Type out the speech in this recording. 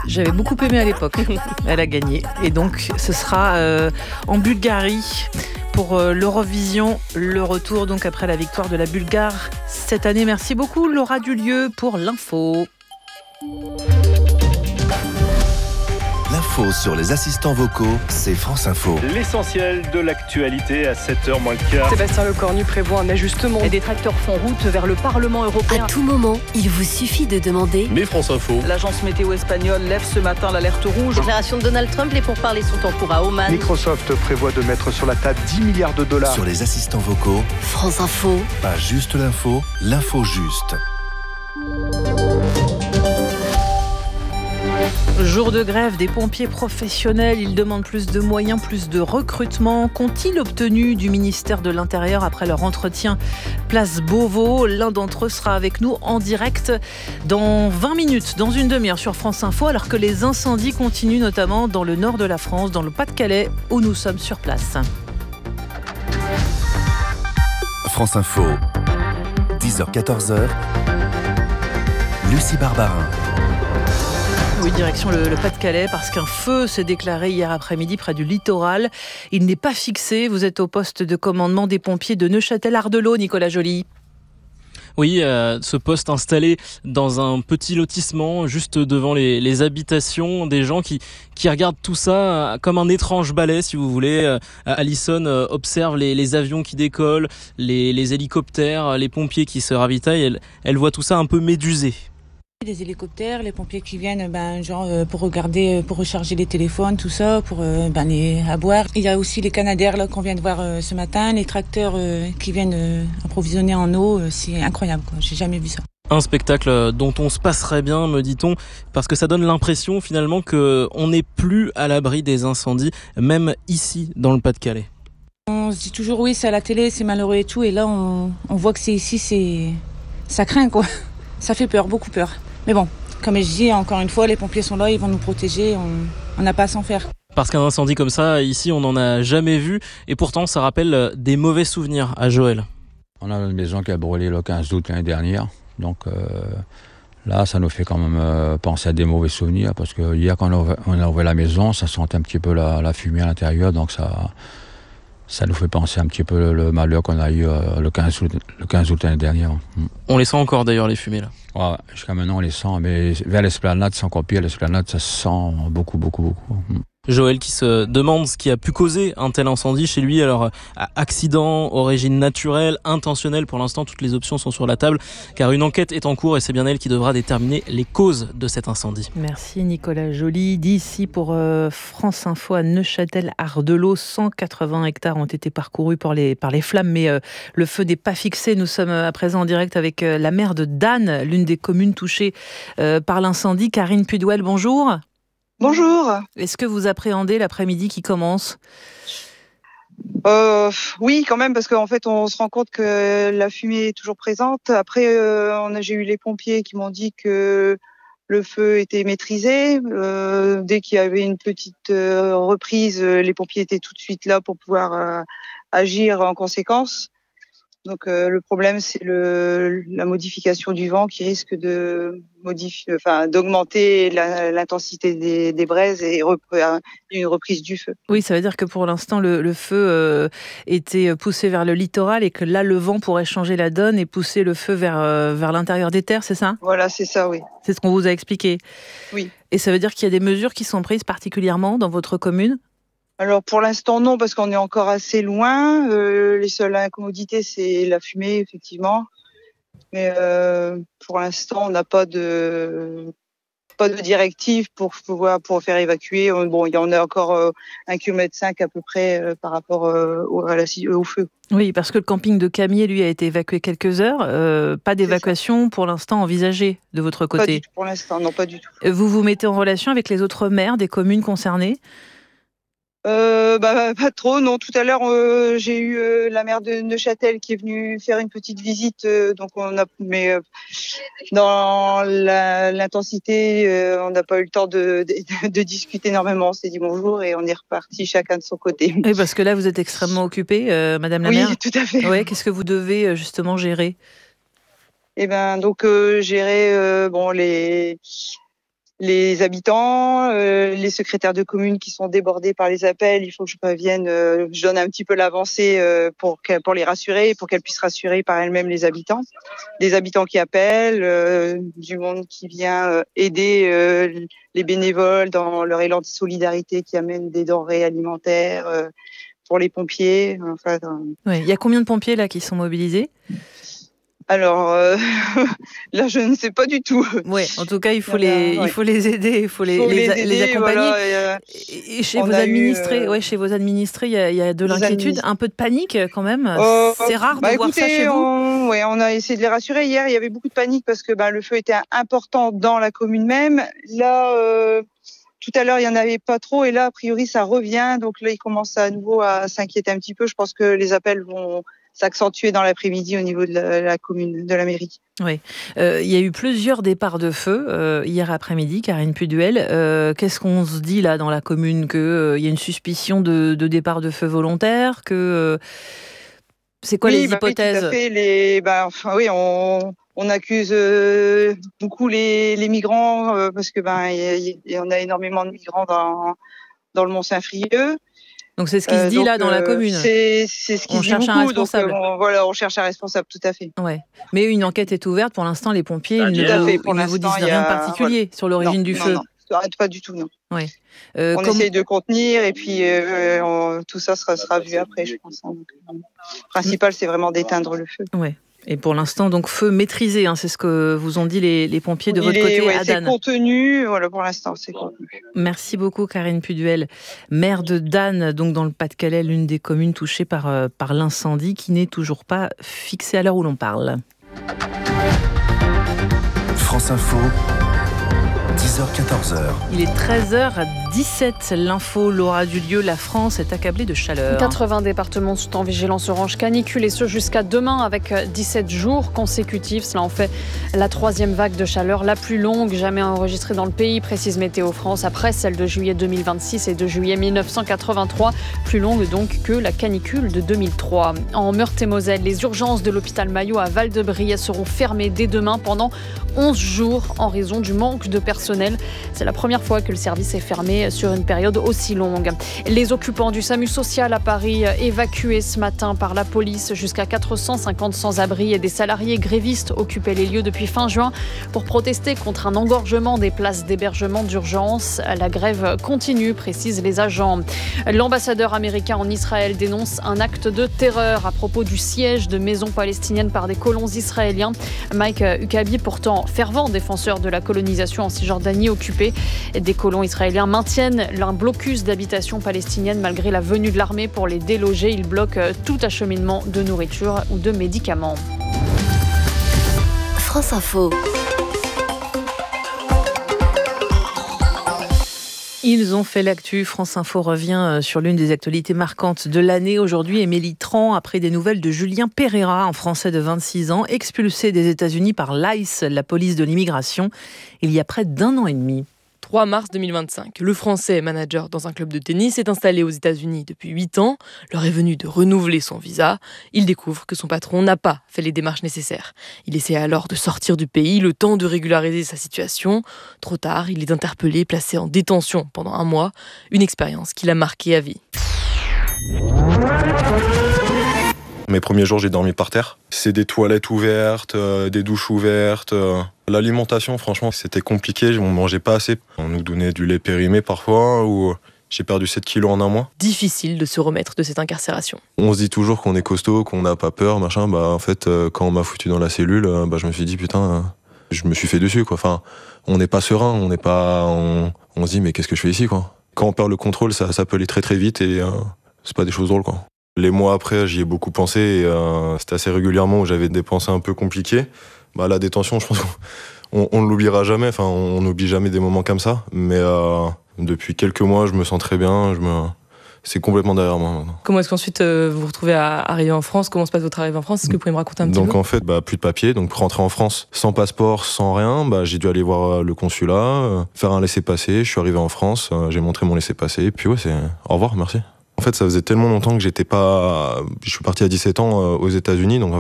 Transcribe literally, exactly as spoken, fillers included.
J'avais beaucoup aimé à l'époque. Elle a gagné. Et donc, ce sera euh, en Bulgarie pour euh, l'Eurovision. Le retour, donc, après la victoire de la Bulgare cette année. Merci beaucoup, Laura Dulieu, pour l'info. L'info sur les assistants vocaux, c'est France Info. L'essentiel de l'actualité à sept heures moins le quart. Sébastien Lecornu prévoit un ajustement. Les détracteurs font route vers le Parlement européen. À tout moment, il vous suffit de demander. Mais France Info. L'agence météo espagnole lève ce matin l'alerte rouge. Déclaration de Donald Trump, les pourparlers sont en cours à Oman. Microsoft prévoit de mettre sur la table dix milliards de dollars. Sur les assistants vocaux, France Info. Pas juste l'info, l'info juste. Jour de grève des pompiers professionnels, ils demandent plus de moyens, plus de recrutement. Qu'ont-ils obtenu du ministère de l'Intérieur après leur entretien place Beauvau? L'un d'entre eux sera avec nous en direct dans vingt minutes, dans une demi-heure sur France Info, alors que les incendies continuent notamment dans le nord de la France, dans le Pas-de-Calais, où nous sommes sur place. France Info, dix heures quatorze, Lucie Barbarin. Oui, direction le, le Pas-de-Calais, parce qu'un feu s'est déclaré hier après-midi près du littoral. Il n'est pas fixé. Vous êtes au poste de commandement des pompiers de Neuchâtel-Ardelot, Nicolas Joly. Oui, euh, ce poste installé dans un petit lotissement juste devant les, les habitations, des gens qui, qui regardent tout ça comme un étrange ballet, si vous voulez. Euh, Alison euh, observe les, les avions qui décollent, les, les hélicoptères, les pompiers qui se ravitaillent. Elle, elle voit tout ça un peu médusé. Des hélicoptères, les pompiers qui viennent, ben genre euh, pour regarder, pour recharger les téléphones, tout ça, pour euh, ben les à boire. Il y a aussi les canadaires là qu'on vient de voir euh, ce matin, les tracteurs euh, qui viennent euh, approvisionner en eau. Euh, c'est incroyable, quoi. J'ai jamais vu ça. Un spectacle dont on se passerait bien, me dit-on, parce que ça donne l'impression finalement que on n'est plus à l'abri des incendies, même ici dans le Pas-de-Calais. On se dit toujours oui, c'est à la télé, c'est malheureux et tout, et là on, on voit que c'est ici, c'est ça craint quoi. Ça fait peur, beaucoup peur. Mais bon, comme je dis, encore une fois, les pompiers sont là, ils vont nous protéger, on n'a pas à s'en faire. Parce qu'un incendie comme ça, ici, on n'en a jamais vu, et pourtant, ça rappelle des mauvais souvenirs à Joël. On a une maison qui a brûlé le quinze août l'année dernière, donc euh, là, ça nous fait quand même euh, penser à des mauvais souvenirs, parce que hier, quand on a, on a ouvert la maison, ça sentait un petit peu la, la fumée à l'intérieur, donc ça... Ça nous fait penser un petit peu le, le malheur qu'on a eu euh, le quinze août, le quinze août l'année dernière. Mm. On les sent encore d'ailleurs, les fumées là. Ouais, jusqu'à maintenant on les sent, mais vers l'esplanade c'est encore pire. L'esplanade ça se sent beaucoup, beaucoup, beaucoup. Mm. Joël qui se demande ce qui a pu causer un tel incendie chez lui. Alors, accident, origine naturelle, intentionnelle, pour l'instant, toutes les options sont sur la table, car une enquête est en cours et c'est bien elle qui devra déterminer les causes de cet incendie. Merci Nicolas Joly. D'ici pour euh, France Info à Neuchâtel-Ardelot, cent quatre-vingts hectares ont été parcourus par les, par les flammes, mais euh, le feu n'est pas fixé. Nous sommes à présent en direct avec euh, la maire de Dannes, l'une des communes touchées euh, par l'incendie. Karine Pudouel, bonjour. Bonjour. Est-ce que vous appréhendez l'après-midi qui commence ? euh, Oui, quand même, parce qu'en fait, on se rend compte que la fumée est toujours présente. Après, euh, on a, j'ai eu les pompiers qui m'ont dit que le feu était maîtrisé. Euh, dès qu'il y avait une petite euh, reprise, les pompiers étaient tout de suite là pour pouvoir euh, agir en conséquence. Donc euh, le problème, c'est le, la modification du vent qui risque de modifier, enfin d'augmenter la, l'intensité des, des braises et repre, une reprise du feu. Oui, ça veut dire que pour l'instant, le, le feu euh, était poussé vers le littoral et que là, le vent pourrait changer la donne et pousser le feu vers, euh, vers l'intérieur des terres, c'est ça ? Voilà, c'est ça, oui. C'est ce qu'on vous a expliqué ? Oui. Et ça veut dire qu'il y a des mesures qui sont prises particulièrement dans votre commune ? Alors pour l'instant non, parce qu'on est encore assez loin. Euh, les seules incommodités, c'est la fumée, effectivement. Mais euh, pour l'instant, on n'a pas de pas de directive pour pouvoir pour faire évacuer. Bon, il y en a encore euh, un kilomètre cinq à peu près euh, par rapport euh, au, à la, au feu. Oui, parce que le camping de Camier, lui, a été évacué quelques heures. Euh, pas d'évacuation pour l'instant envisagée de votre côté. Pas du tout pour l'instant, non, pas du tout. Vous vous mettez en relation avec les autres maires des communes concernées ? Euh, bah, pas trop, non. Tout à l'heure, euh, j'ai eu euh, la maire de Neuchâtel qui est venue faire une petite visite. Euh, donc, on a, mais euh, dans la, l'intensité, euh, on n'a pas eu le temps de, de, de discuter énormément. On s'est dit bonjour et on est reparti chacun de son côté. Oui, parce que là, vous êtes extrêmement occupée, euh, Madame la oui, maire. Oui, tout à fait. Ouais, qu'est-ce que vous devez justement gérer ? Eh ben, donc euh, gérer euh, bon les les habitants, euh, les secrétaires de communes qui sont débordés par les appels. Il faut que je prévienne, euh, je donne un petit peu l'avancée euh, pour pour les rassurer, pour qu'elles puissent rassurer par elles-mêmes les habitants. Des habitants qui appellent, euh, du monde qui vient euh, aider euh, les bénévoles dans leur élan de solidarité qui amène des denrées alimentaires euh, pour les pompiers. Enfin, euh... ouais, il y a combien de pompiers là qui sont mobilisés ? Alors euh, là, je ne sais pas du tout. Ouais, en tout cas, il faut les, ouais. il faut les aider, il faut les, faut les, les, aider, les accompagner. Voilà, et, euh, et, et chez vos administrés, eu, euh, ouais, chez vos administrés, il y a, il y a de l'inquiétude, un peu de panique quand même. Euh, C'est rare bah, de voir écoutez, ça chez vous. On, ouais, on a essayé de les rassurer hier. Il y avait beaucoup de panique parce que bah, le feu était important dans la commune même. Là. Euh, Tout à l'heure, il y en avait pas trop, et là, a priori, ça revient. Donc là, ils commencent à nouveau à s'inquiéter un petit peu. Je pense que les appels vont s'accentuer dans l'après-midi au niveau de la, la commune, de la mairie. Oui, euh, il y a eu plusieurs départs de feu euh, hier après-midi, Karine Puduel. Euh, qu'est-ce qu'on se dit là dans la commune, que euh, y a une suspicion de, de départ de feu volontaire, que euh, c'est quoi oui, les bah, hypothèses? Oui, tout à fait. Les, bah, enfin, oui, on. On accuse euh, beaucoup les, les migrants euh, parce que ben y, y, on a énormément de migrants dans dans le Mont-Saint-Frieux. Donc c'est ce qui se dit euh, donc, là dans la commune. C'est c'est ce qui on se dit cherche beaucoup, un responsable. Donc, on, voilà, on cherche un responsable, tout à fait. Ouais. Mais une enquête est ouverte pour l'instant. Les pompiers ah, ils ne, fait, ils ne vous disent rien de particulier voilà. sur l'origine non, du non, feu. Non, non, pas du tout, non. Ouais. Euh, on comme... essaye de contenir et puis euh, on, tout ça sera, sera vu après, je pense. Donc, le principal, c'est vraiment d'éteindre le feu. Ouais. Et pour l'instant, donc feu maîtrisé, hein, c'est ce que vous ont dit les, les pompiers de Il votre est, côté ouais, à Dan. C'est contenu, voilà, pour l'instant, c'est contenu. Merci beaucoup, Karine Puduel, maire de Dan, donc dans le Pas-de-Calais, l'une des communes touchées par, euh, par l'incendie, qui n'est toujours pas fixée à l'heure où l'on parle. France Info. dix heures quatorze heures. Il est treize heures dix-sept. L'info, l'aura du lieu. La France est accablée de chaleur. quatre-vingts départements sont en vigilance orange canicule et ce jusqu'à demain avec dix-sept jours consécutifs. Cela en fait la troisième vague de chaleur la plus longue jamais enregistrée dans le pays, précise Météo France, après celle de juillet deux mille vingt-six et de juillet mille neuf cent quatre-vingt-trois. Plus longue donc que la canicule de deux mille trois. En Meurthe-et-Moselle, les urgences de l'hôpital Maillot à Val-de-Briey seront fermées dès demain pendant onze jours en raison du manque de personnel. C'est la première fois que le service est fermé sur une période aussi longue. Les occupants du SAMU social à Paris évacués ce matin par la police. Jusqu'à quatre cent cinquante sans-abri et des salariés grévistes occupaient les lieux depuis fin juin pour protester contre un engorgement des places d'hébergement d'urgence. La grève continue, précisent les agents. L'ambassadeur américain en Israël dénonce un acte de terreur à propos du siège de maisons palestiniennes par des colons israéliens. Mike Huckabee, pourtant fervent défenseur de la colonisation en Cisjordanie occupée. Des colons israéliens maintiennent un blocus d'habitation palestinienne malgré la venue de l'armée pour les déloger. Ils bloquent tout acheminement de nourriture ou de médicaments. France Info. Ils ont fait l'actu. France Info revient sur l'une des actualités marquantes de l'année. Aujourd'hui, Émilie Tran, après des nouvelles de Julien Pereira, un Français de vingt-six ans, expulsé des États-Unis par l'I C E, la police de l'immigration, il y a près d'un an et demi. trois mars deux mille vingt-cinq, le Français, manager dans un club de tennis, est installé aux États-Unis depuis huit ans. L'heure est venue de renouveler son visa. Il découvre que son patron n'a pas fait les démarches nécessaires. Il essaie alors de sortir du pays, le temps de régulariser sa situation. Trop tard, il est interpellé, placé en détention pendant un mois. Une expérience qui l'a marqué à vie. Mes premiers jours, j'ai dormi par terre. C'est des toilettes ouvertes, euh, des douches ouvertes. Euh. L'alimentation, franchement, c'était compliqué. On mangeait pas assez. On nous donnait du lait périmé parfois, ou j'ai perdu sept kilos en un mois. Difficile de se remettre de cette incarcération. On se dit toujours qu'on est costaud, qu'on n'a pas peur, machin. Bah, en fait, euh, quand on m'a foutu dans la cellule, euh, bah, je me suis dit, putain, euh, je me suis fait dessus, quoi. Enfin, on n'est pas serein, on n'est pas, on, on se dit, mais qu'est-ce que je fais ici, quoi. Quand on perd le contrôle, ça, ça peut aller très très vite et euh, c'est pas des choses drôles, quoi. Les mois après, j'y ai beaucoup pensé et euh, c'était assez régulièrement où j'avais des pensées un peu compliquées. Bah, la détention, je pense qu'on on l'oubliera jamais. Enfin, on n'oublie jamais des moments comme ça. Mais euh, depuis quelques mois, je me sens très bien. Je me... C'est complètement derrière moi maintenant. Comment est-ce qu'ensuite euh, vous vous retrouvez à arriver en France ? Comment se passe votre arrivée en France ? Est-ce que vous pouvez me raconter un petit donc, peu ? Donc en fait, bah, plus de papier. Donc pour rentrer en France sans passeport, sans rien, bah, j'ai dû aller voir le consulat, euh, faire un laissez-passer. Je suis arrivé en France, euh, j'ai montré mon laissez-passer. Et puis ouais, c'est au revoir, merci. En fait, ça faisait tellement longtemps que j'étais pas... Je suis parti à dix-sept ans aux États-Unis, donc